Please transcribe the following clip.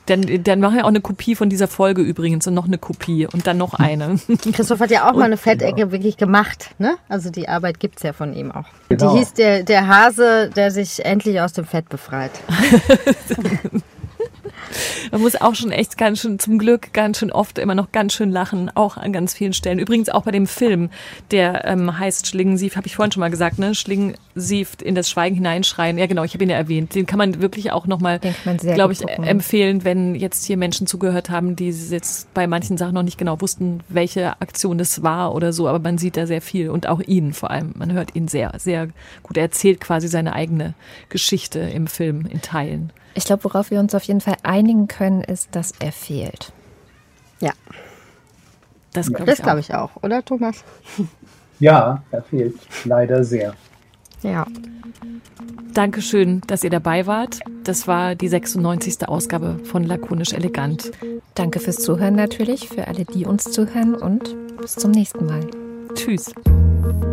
Dann machen wir auch eine Kopie von dieser Folge übrigens und noch eine Kopie und dann noch eine. Christoph hat ja auch mal eine Fettecke wirklich gemacht, ne? Also die Arbeit gibt es ja von ihm auch. Genau. Die hieß der Hase, der sich endlich aus dem Fett befreit. Man muss auch schon echt zum Glück ganz schön oft immer noch ganz schön lachen, auch an ganz vielen Stellen. Übrigens auch bei dem Film, der heißt Schlingensief, habe ich vorhin schon mal gesagt, ne? Schlingensief in das Schweigen hineinschreien. Ja genau, ich habe ihn ja erwähnt. Den kann man wirklich auch nochmal, glaube ich, empfehlen, wenn jetzt hier Menschen zugehört haben, die jetzt bei manchen Sachen noch nicht genau wussten, welche Aktion das war oder so. Aber man sieht da sehr viel und auch ihn vor allem. Man hört ihn sehr, sehr gut. Er erzählt quasi seine eigene Geschichte im Film in Teilen. Ich glaube, worauf wir uns auf jeden Fall einigen können, ist, dass er fehlt. Ja. Das glaube ich auch, oder Thomas? Ja, er fehlt leider sehr. Ja. Dankeschön, dass ihr dabei wart. Das war die 96. Ausgabe von Lakonisch Elegant. Danke fürs Zuhören natürlich, für alle, die uns zuhören und bis zum nächsten Mal. Tschüss.